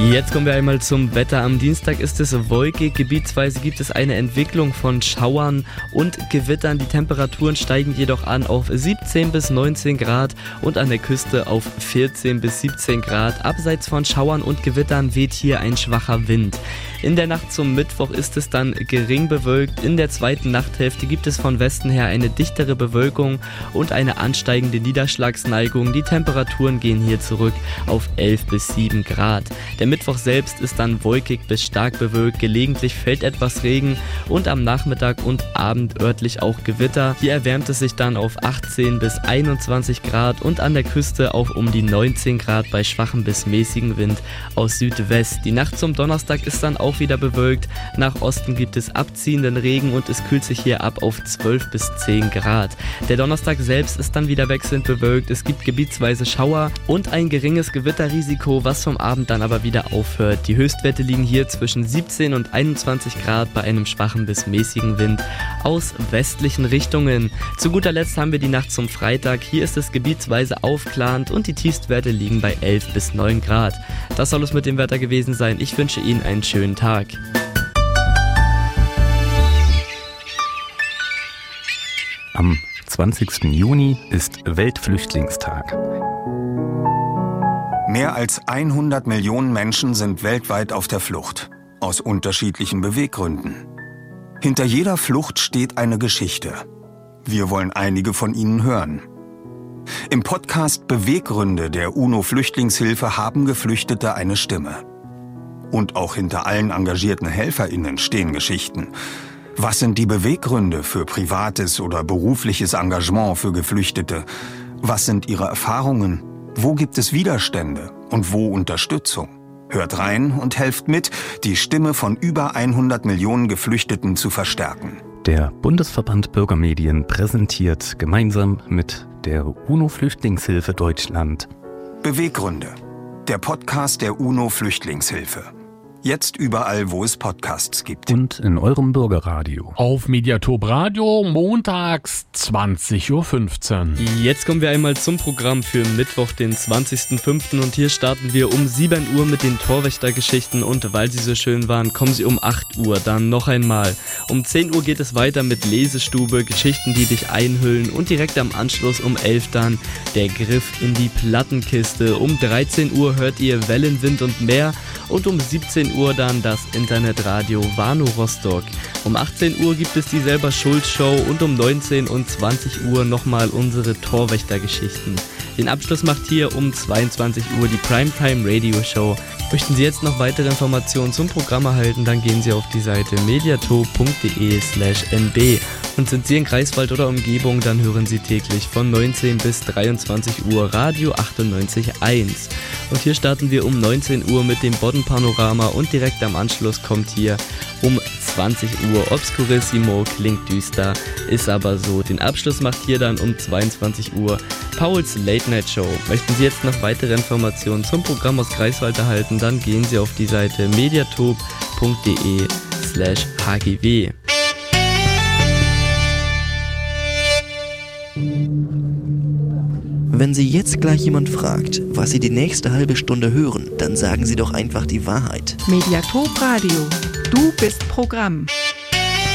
Jetzt kommen wir einmal zum Wetter. Am Dienstag ist es wolkig, gebietsweise gibt es eine Entwicklung von Schauern und Gewittern. Die Temperaturen steigen jedoch an auf 17 bis 19 Grad und an der Küste auf 14 bis 17 Grad. Abseits von Schauern und Gewittern weht hier ein schwacher Wind. In der Nacht zum Mittwoch ist es dann gering bewölkt. In der zweiten Nachthälfte gibt es von Westen her eine dichtere Bewölkung und eine ansteigende Niederschlagsneigung. Die Temperaturen gehen hier zurück auf 11 bis 7 Grad. Der Mittwoch selbst ist dann wolkig bis stark bewölkt. Gelegentlich fällt etwas Regen und am Nachmittag und Abend örtlich auch Gewitter. Hier erwärmt es sich dann auf 18 bis 21 Grad und an der Küste auf um die 19 Grad bei schwachem bis mäßigem Wind aus Südwest. Die Nacht zum Donnerstag ist dann auch wieder bewölkt. Nach Osten gibt es abziehenden Regen und es kühlt sich hier ab auf 12 bis 10 Grad. Der Donnerstag selbst ist dann wieder wechselnd bewölkt. Es gibt gebietsweise Schauer und ein geringes Gewitterrisiko, was vom Abend dann aber wieder aufhört. Die Höchstwerte liegen hier zwischen 17 und 21 Grad bei einem schwachen bis mäßigen Wind aus westlichen Richtungen. Zu guter Letzt haben wir die Nacht zum Freitag. Hier ist es gebietsweise aufklarend und die Tiefstwerte liegen bei 11 bis 9 Grad. Das soll es mit dem Wetter gewesen sein. Ich wünsche Ihnen einen schönen Tag. Am 20. Juni ist Weltflüchtlingstag. Mehr als 100 Millionen Menschen sind weltweit auf der Flucht, aus unterschiedlichen Beweggründen. Hinter jeder Flucht steht eine Geschichte. Wir wollen einige von ihnen hören. Im Podcast Beweggründe der UNO-Flüchtlingshilfe haben Geflüchtete eine Stimme. Und auch hinter allen engagierten HelferInnen stehen Geschichten. Was sind die Beweggründe für privates oder berufliches Engagement für Geflüchtete? Was sind ihre Erfahrungen? Wo gibt es Widerstände und wo Unterstützung? Hört rein und helft mit, die Stimme von über 100 Millionen Geflüchteten zu verstärken. Der Bundesverband Bürgermedien präsentiert gemeinsam mit der UNO-Flüchtlingshilfe Deutschland Beweggründe, der Podcast der UNO-Flüchtlingshilfe. Jetzt überall, wo es Podcasts gibt. Und in eurem Bürgerradio. Auf Mediatop Radio, montags 20.15 Uhr. Jetzt kommen wir einmal zum Programm für Mittwoch, den 20.05. Und hier starten wir um 7 Uhr mit den Torwächtergeschichten. Und weil sie so schön waren, kommen sie um 8 Uhr dann noch einmal. Um 10 Uhr geht es weiter mit Lesestube, Geschichten, die dich einhüllen. Und direkt am Anschluss um 11 dann der Griff in die Plattenkiste. Um 13 Uhr hört ihr Wellen, Wind und Meer. Und um 17 Uhr dann das Internetradio Warnow Rostock. Um 18 Uhr gibt es die Selber Schuld Show und um 19 und 20 Uhr nochmal unsere Torwächtergeschichten. Den Abschluss macht hier um 22 Uhr die Primetime Radio Show. Möchten Sie jetzt noch weitere Informationen zum Programm erhalten, dann gehen Sie auf die Seite mediatop.de/nb. Und sind Sie in Greifswald oder Umgebung, dann hören Sie täglich von 19 bis 23 Uhr Radio 98.1. Und hier starten wir um 19 Uhr mit dem Bodden-Panorama und direkt am Anschluss kommt hier um 20 Uhr Obscurissimo, klingt düster, ist aber so. Den Abschluss macht hier dann um 22 Uhr Pauls Late Night Show. Möchten Sie jetzt noch weitere Informationen zum Programm aus Greifswald erhalten, dann gehen Sie auf die Seite mediatop.de/hgw. Wenn Sie jetzt gleich jemand fragt, was Sie die nächste halbe Stunde hören, dann sagen Sie doch einfach die Wahrheit. Mediatop Radio. Du bist Programm.